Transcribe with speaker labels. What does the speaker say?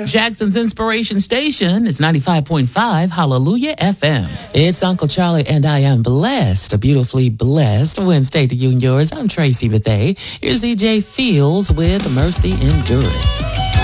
Speaker 1: Jackson's Inspiration Station is 95.5 Hallelujah FM. It's Uncle Charlie, and I am blessed, a beautifully blessed Wednesday to you and yours. I'm Tracy Bethea. Here's EJ Fields with Mercy Endureth.